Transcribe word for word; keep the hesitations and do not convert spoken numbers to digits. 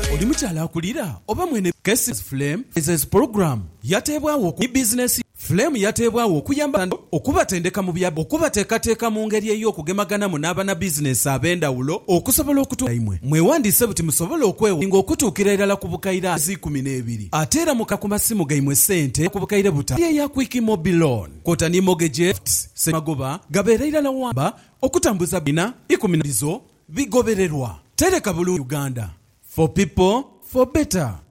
oli mukyala akulira oba mwene Kesi Flame Business Program yateebwawo ku business Flame yateebwawo okuyamba okubatendeka mu byabo okubateekateeka mu ngeri ey'okugemaganamu n'abana business ab'endawulo okusobola okutuuka imwe mwewandise buti musobola okwewa ng'okutuukira ddala ku bukayira kumi n'ebiri ate era muka ku masimu gaimwe ssente ku bukayire buta ya Quick Mobile Loan kota ni mortgage semagoba gabeera ddala wamba okutambuza bina ikumi ndizo bigobererwa tereka bulungi Uganda for people for better.